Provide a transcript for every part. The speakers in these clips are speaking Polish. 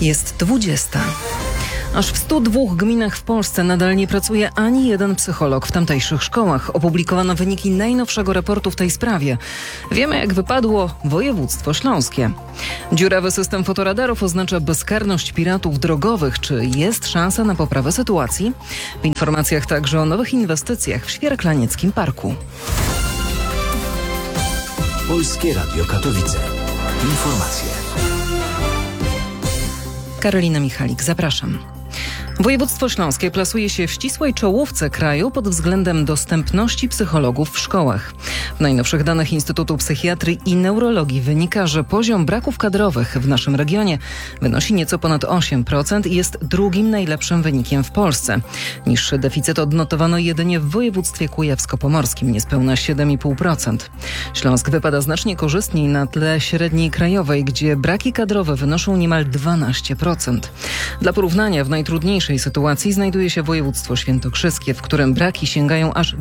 Jest 20. Aż w 102 gminach w Polsce nadal nie pracuje ani jeden psycholog w tamtejszych szkołach. Opublikowano wyniki najnowszego raportu w tej sprawie. Wiemy, jak wypadło województwo śląskie. Dziurawy system fotoradarów oznacza bezkarność piratów drogowych. Czy jest szansa na poprawę sytuacji? W informacjach także o nowych inwestycjach w Świerklanieckim Parku. Polskie Radio Katowice. Informacje. Karolina Michalik, zapraszam. Województwo śląskie plasuje się w ścisłej czołówce kraju pod względem dostępności psychologów w szkołach. W najnowszych danych Instytutu Psychiatrii i Neurologii wynika, że poziom braków kadrowych w naszym regionie wynosi nieco ponad 8% i jest drugim najlepszym wynikiem w Polsce. Niższy deficyt odnotowano jedynie w województwie kujawsko-pomorskim, niespełna 7,5%. Śląsk wypada znacznie korzystniej na tle średniej krajowej, gdzie braki kadrowe wynoszą niemal 12%. Dla porównania w najtrudniejszej sytuacji znajduje się województwo świętokrzyskie, w którym braki sięgają aż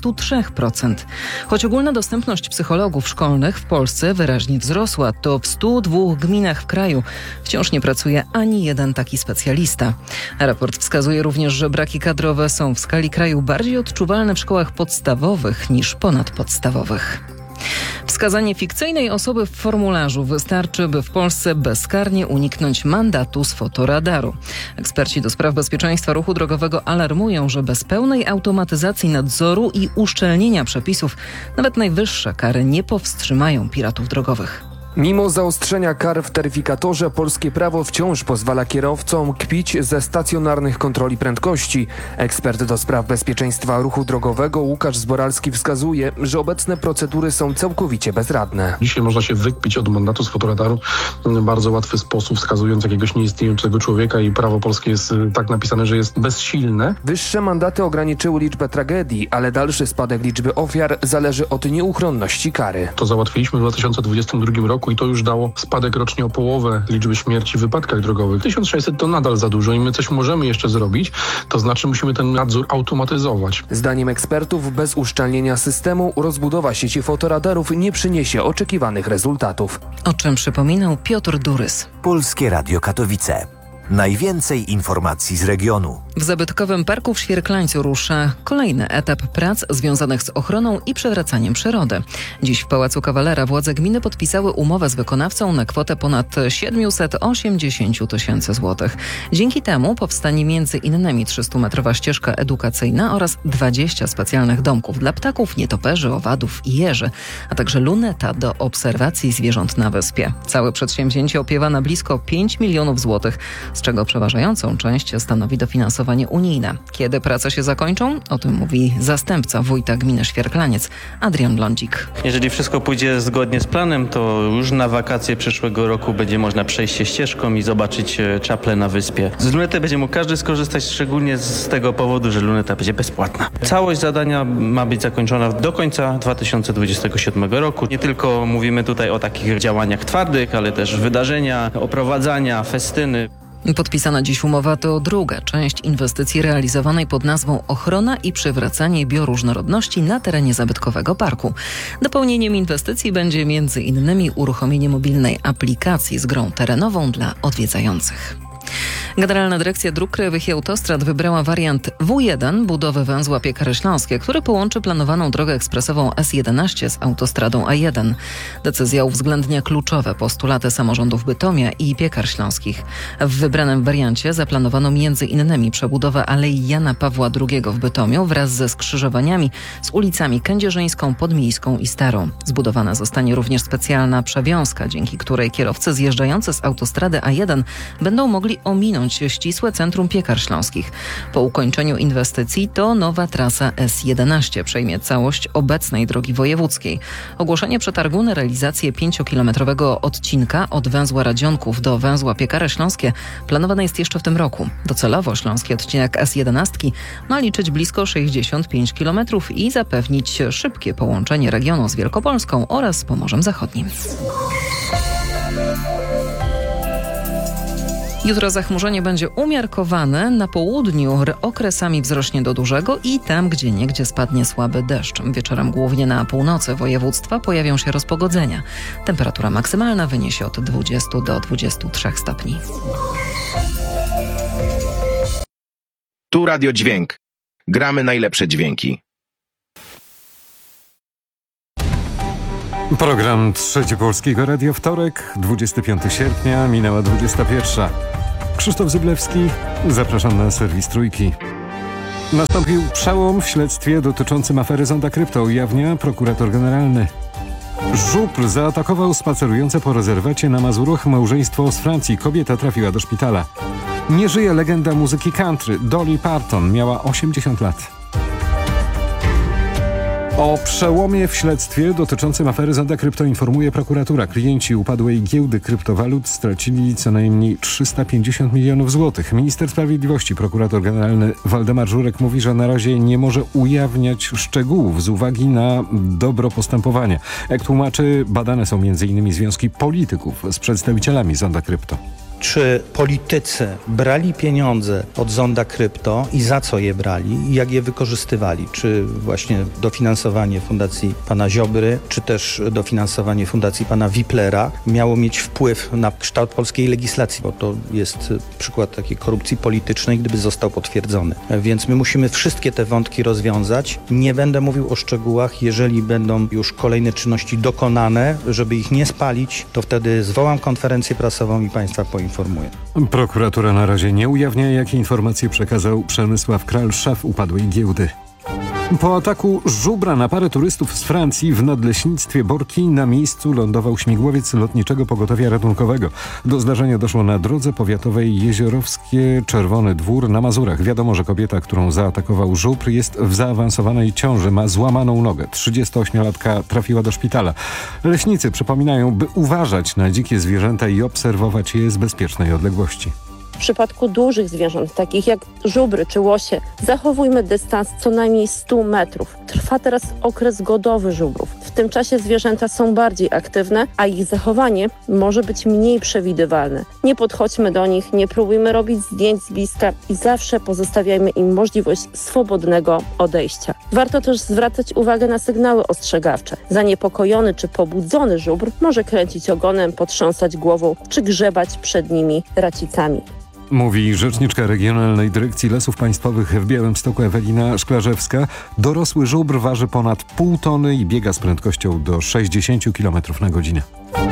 23%. Choć ogólna dostępność psychologów szkolnych w Polsce wyraźnie wzrosła, to w 102 gminach w kraju wciąż nie pracuje ani jeden taki specjalista. Raport wskazuje również, że braki kadrowe są w skali kraju bardziej odczuwalne w szkołach podstawowych niż ponadpodstawowych. Wskazanie fikcyjnej osoby w formularzu wystarczy, by w Polsce bezkarnie uniknąć mandatu z fotoradaru. Eksperci do spraw bezpieczeństwa ruchu drogowego alarmują, że bez pełnej automatyzacji nadzoru i uszczelnienia przepisów nawet najwyższe kary nie powstrzymają piratów drogowych. Mimo zaostrzenia kar w taryfikatorze, polskie prawo wciąż pozwala kierowcom kpić ze stacjonarnych kontroli prędkości. Ekspert do spraw bezpieczeństwa ruchu drogowego Łukasz Zboralski wskazuje, że obecne procedury są całkowicie bezradne. Dzisiaj można się wykpić od mandatu z fotoradaru w bardzo łatwy sposób, wskazując jakiegoś nieistniejącego człowieka, i prawo polskie jest tak napisane, że jest bezsilne. Wyższe mandaty ograniczyły liczbę tragedii, ale dalszy spadek liczby ofiar zależy od nieuchronności kary. To załatwiliśmy w 2022 roku i to już dało spadek rocznie o połowę liczby śmierci w wypadkach drogowych. 1600 to nadal za dużo i my coś możemy jeszcze zrobić, to znaczy musimy ten nadzór automatyzować. Zdaniem ekspertów bez uszczelnienia systemu rozbudowa sieci fotoradarów nie przyniesie oczekiwanych rezultatów. O czym przypominał Piotr Durys. Polskie Radio Katowice. Najwięcej informacji z regionu. W zabytkowym parku w Świerklańcu rusza kolejny etap prac związanych z ochroną i przywracaniem przyrody. Dziś w Pałacu Kawalera władze gminy podpisały umowę z wykonawcą na kwotę ponad 780 tysięcy złotych. Dzięki temu powstanie m.in. 300-metrowa ścieżka edukacyjna oraz 20 specjalnych domków dla ptaków, nietoperzy, owadów i jeży, a także luneta do obserwacji zwierząt na wyspie. Całe przedsięwzięcie opiewa na blisko 5 milionów złotych, z czego przeważającą część stanowi dofinansowanie unijne. Kiedy prace się zakończą? O tym mówi zastępca wójta gminy Świerklaniec, Adrian Blądzik. Jeżeli wszystko pójdzie zgodnie z planem, to już na wakacje przyszłego roku będzie można przejść się ścieżką i zobaczyć czaplę na wyspie. Z lunety będzie mógł każdy skorzystać, szczególnie z tego powodu, że luneta będzie bezpłatna. Całość zadania ma być zakończona do końca 2027 roku. Nie tylko mówimy tutaj o takich działaniach twardych, ale też wydarzenia, oprowadzania, festyny. Podpisana dziś umowa to druga część inwestycji realizowanej pod nazwą Ochrona i przywracanie bioróżnorodności na terenie zabytkowego parku. Dopełnieniem inwestycji będzie m.in. uruchomienie mobilnej aplikacji z grą terenową dla odwiedzających. Generalna Dyrekcja Dróg Krajowych i Autostrad wybrała wariant W1 budowy węzła Piekary Śląskie, który połączy planowaną drogę ekspresową S11 z autostradą A1. Decyzja uwzględnia kluczowe postulaty samorządów Bytomia i Piekar Śląskich. W wybranym wariancie zaplanowano m.in. przebudowę Alei Jana Pawła II w Bytomiu wraz ze skrzyżowaniami z ulicami Kędzierzyńską, Podmiejską i Starą. Zbudowana zostanie również specjalna przewiązka, dzięki której kierowcy zjeżdżający z autostrady A1 będą mogli ominąć ścisłe centrum Piekar Śląskich. Po ukończeniu inwestycji to nowa trasa S11 przejmie całość obecnej drogi wojewódzkiej. Ogłoszenie przetargu na realizację 5-kilometrowego odcinka od węzła Radzionków do węzła Piekary Śląskie planowane jest jeszcze w tym roku. Docelowo śląski odcinek S11 ma liczyć blisko 65 km i zapewnić szybkie połączenie regionu z Wielkopolską oraz z Pomorzem Zachodnim. Jutro zachmurzenie będzie umiarkowane. Na południu okresami wzrośnie do dużego i tam gdzieniegdzie spadnie słaby deszcz. Wieczorem głównie na północy województwa pojawią się rozpogodzenia. Temperatura maksymalna wyniesie od 20 do 23 stopni. Tu Radio Dźwięk. Gramy najlepsze dźwięki. Program Trzeci Polskiego Radia, wtorek, 25 sierpnia, minęła 21. Krzysztof Zyblewski, zapraszam na serwis Trójki. Nastąpił przełom w śledztwie dotyczącym afery Zonda Krypto, ujawnia prokurator generalny. Żubr zaatakował spacerujące po rezerwacie na Mazurach małżeństwo z Francji. Kobieta trafiła do szpitala. Nie żyje legenda muzyki country. Dolly Parton miała 80 lat. O przełomie w śledztwie dotyczącym afery Zonda Krypto informuje prokuratura. Klienci upadłej giełdy kryptowalut stracili co najmniej 350 milionów złotych. Minister Sprawiedliwości, prokurator generalny Waldemar Żurek mówi, że na razie nie może ujawniać szczegółów z uwagi na dobro postępowania. Jak tłumaczy, badane są m.in. związki polityków z przedstawicielami Zonda Krypto. Czy politycy brali pieniądze od Zonda Krypto i za co je brali i jak je wykorzystywali? Czy właśnie dofinansowanie fundacji pana Ziobry, czy też dofinansowanie fundacji pana Wiplera miało mieć wpływ na kształt polskiej legislacji? Bo to jest przykład takiej korupcji politycznej, gdyby został potwierdzony. Więc my musimy wszystkie te wątki rozwiązać. Nie będę mówił o szczegółach. Jeżeli będą już kolejne czynności dokonane, żeby ich nie spalić, to wtedy zwołam konferencję prasową i państwa poinformuję. Prokuratura na razie nie ujawnia, jakie informacje przekazał Przemysław Kral, szef upadłej giełdy. Po ataku żubra na parę turystów z Francji w nadleśnictwie Borki na miejscu lądował śmigłowiec Lotniczego Pogotowia Ratunkowego. Do zdarzenia doszło na drodze powiatowej Jeziorowskie Czerwony Dwór na Mazurach. Wiadomo, że kobieta, którą zaatakował żubr, jest w zaawansowanej ciąży, ma złamaną nogę. 38-latka trafiła do szpitala. Leśnicy przypominają, by uważać na dzikie zwierzęta i obserwować je z bezpiecznej odległości. W przypadku dużych zwierząt, takich jak żubry czy łosie, zachowujmy dystans co najmniej 100 metrów. Trwa teraz okres godowy żubrów. W tym czasie zwierzęta są bardziej aktywne, a ich zachowanie może być mniej przewidywalne. Nie podchodźmy do nich, nie próbujmy robić zdjęć z bliska i zawsze pozostawiajmy im możliwość swobodnego odejścia. Warto też zwracać uwagę na sygnały ostrzegawcze. Zaniepokojony czy pobudzony żubr może kręcić ogonem, potrząsać głową czy grzebać przed nimi racicami. Mówi rzeczniczka Regionalnej Dyrekcji Lasów Państwowych w Białymstoku Ewelina Szklarzewska. Dorosły żubr waży ponad 0,5 tony i biega z prędkością do 60 km na godzinę.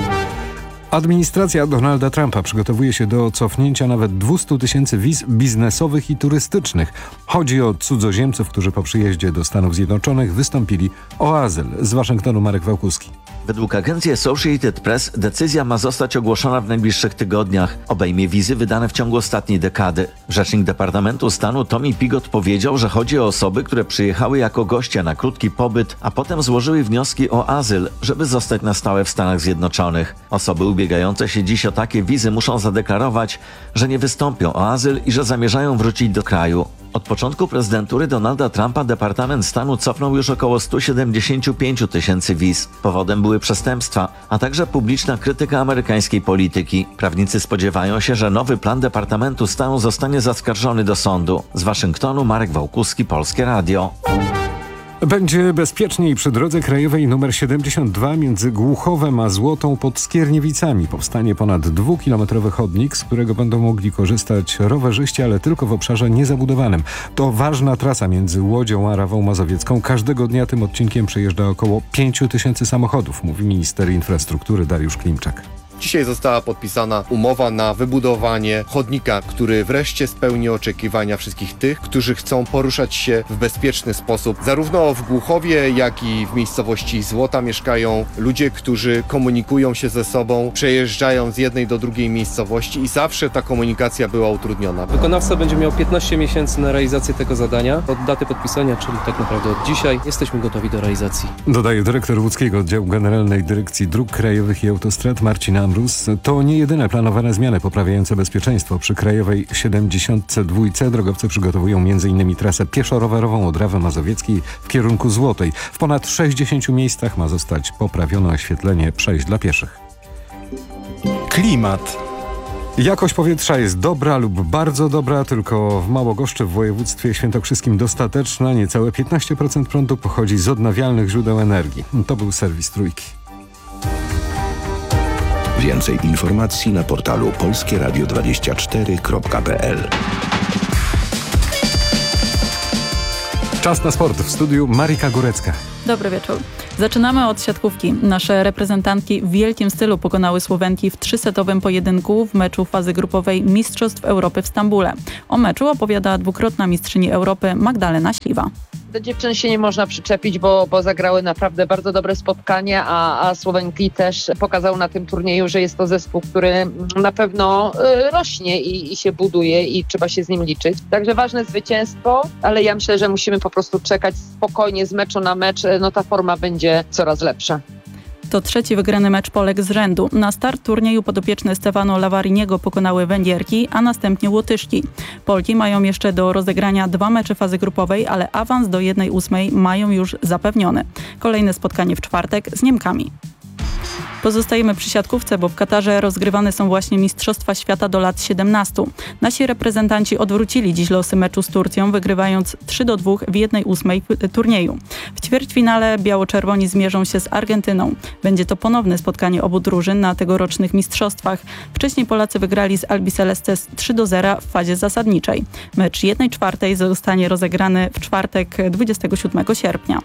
Administracja Donalda Trumpa przygotowuje się do cofnięcia nawet 200 000 wiz biznesowych i turystycznych. Chodzi o cudzoziemców, którzy po przyjeździe do Stanów Zjednoczonych wystąpili o azyl. Z Waszyngtonu Marek Wałkuski. Według agencji Associated Press decyzja ma zostać ogłoszona w najbliższych tygodniach. Obejmie wizy wydane w ciągu ostatniej dekady. Rzecznik Departamentu Stanu Tommy Pigott powiedział, że chodzi o osoby, które przyjechały jako goście na krótki pobyt, a potem złożyły wnioski o azyl, żeby zostać na stałe w Stanach Zjednoczonych. Osoby ubiegające się dziś o takie wizy muszą zadeklarować, że nie wystąpią o azyl i że zamierzają wrócić do kraju. Od początku prezydentury Donalda Trumpa Departament Stanu cofnął już około 175 000 wiz. Powodem były przestępstwa, a także publiczna krytyka amerykańskiej polityki. Prawnicy spodziewają się, że nowy plan Departamentu Stanu zostanie zaskarżony do sądu. Z Waszyngtonu Marek Wałkuski, Polskie Radio. Będzie bezpieczniej przy drodze krajowej nr 72 między Głuchowem a Złotą pod Skierniewicami. Powstanie ponad 2-kilometrowy chodnik, z którego będą mogli korzystać rowerzyści, ale tylko w obszarze niezabudowanym. To ważna trasa między Łodzią a Rawą Mazowiecką. Każdego dnia tym odcinkiem przejeżdża około 5 000 samochodów, mówi minister infrastruktury Dariusz Klimczak. Dzisiaj została podpisana umowa na wybudowanie chodnika, który wreszcie spełni oczekiwania wszystkich tych, którzy chcą poruszać się w bezpieczny sposób. Zarówno w Głuchowie, jak i w miejscowości Złota mieszkają ludzie, którzy komunikują się ze sobą, przejeżdżają z jednej do drugiej miejscowości i zawsze ta komunikacja była utrudniona. Wykonawca będzie miał 15 miesięcy na realizację tego zadania. Od daty podpisania, czyli tak naprawdę od dzisiaj, jesteśmy gotowi do realizacji. Dodaje dyrektor łódzkiego oddziału Generalnej Dyrekcji Dróg Krajowych i Autostrad Marcin Amrus. To nie jedyne planowane zmiany poprawiające bezpieczeństwo. Przy Krajowej 72 drogowcy przygotowują m.in. trasę pieszo-rowerową od Rawy Mazowieckiej w kierunku Złotej. W ponad 60 miejscach ma zostać poprawione oświetlenie przejść dla pieszych. Klimat. Jakość powietrza jest dobra lub bardzo dobra, tylko w Małogoszczy w województwie świętokrzyskim dostateczna. Niecałe 15% prądu pochodzi z odnawialnych źródeł energii. To był serwis Trójki. Więcej informacji na portalu polskieradio24.pl. Czas na sport. W studiu Marika Górecka. Dobry wieczór. Zaczynamy od siatkówki. Nasze reprezentantki w wielkim stylu pokonały Słowenki w 3-setowym pojedynku w meczu fazy grupowej Mistrzostw Europy w Stambule. O meczu opowiada dwukrotna mistrzyni Europy Magdalena Śliwa. Do dziewczyn się nie można przyczepić, bo zagrały naprawdę bardzo dobre spotkanie, a Słowenki też pokazał na tym turnieju, że jest to zespół, który na pewno rośnie i się buduje i trzeba się z nim liczyć. Także ważne zwycięstwo, ale ja myślę, że musimy po prostu czekać spokojnie z meczu na mecz, no ta forma będzie coraz lepsza. To trzeci wygrany mecz Polek z rzędu. Na start turnieju podopieczne Stefano Lavariniego pokonały Węgierki, a następnie Łotyszki. Polki mają jeszcze do rozegrania 2 mecze fazy grupowej, ale awans do 1/8 mają już zapewniony. Kolejne spotkanie w czwartek z Niemkami. Pozostajemy przy siatkówce, bo w Katarze rozgrywane są właśnie Mistrzostwa Świata do lat 17. Nasi reprezentanci odwrócili dziś losy meczu z Turcją, wygrywając 3-2 w 1/8 turnieju. W ćwierćfinale biało-czerwoni zmierzą się z Argentyną. Będzie to ponowne spotkanie obu drużyn na tegorocznych mistrzostwach. Wcześniej Polacy wygrali z Albi Celestes 3-0 w fazie zasadniczej. Mecz 1/4 zostanie rozegrany w czwartek 27 sierpnia.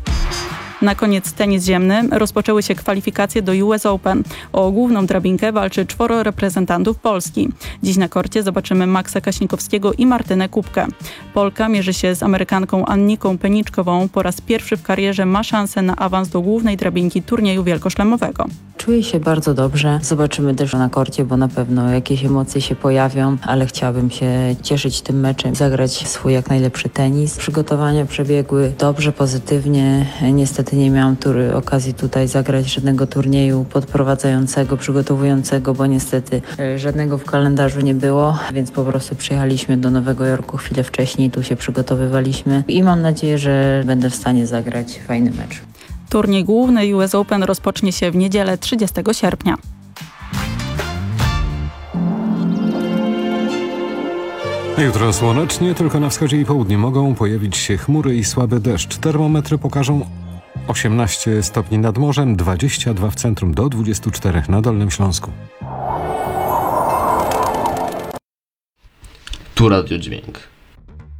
Na koniec tenis ziemny. Rozpoczęły się kwalifikacje do US Open. O główną drabinkę walczy 4 reprezentantów Polski. Dziś na korcie zobaczymy Maxa Kaśnikowskiego i Martynę Kubkę. Polka mierzy się z Amerykanką Anniką Peniczkową. Po raz pierwszy w karierze ma szansę na awans do głównej drabinki turnieju wielkoszlemowego. Czuję się bardzo dobrze. Zobaczymy też na korcie, bo na pewno jakieś emocje się pojawią, ale chciałabym się cieszyć tym meczem, zagrać swój jak najlepszy tenis. Przygotowania przebiegły dobrze, pozytywnie. Niestety nie miałam okazji tutaj zagrać żadnego turnieju podprowadzającego, przygotowującego, bo niestety żadnego w kalendarzu nie było, więc po prostu przyjechaliśmy do Nowego Jorku chwilę wcześniej, tu się przygotowywaliśmy i mam nadzieję, że będę w stanie zagrać fajny mecz. Turniej główny US Open rozpocznie się w niedzielę 30 sierpnia. Jutro słonecznie, tylko na wschodzie i południu mogą pojawić się chmury i słaby deszcz. Termometry pokażą 18 stopni nad morzem, 22 w centrum, do 24 na Dolnym Śląsku. Tu Radio Dźwięk.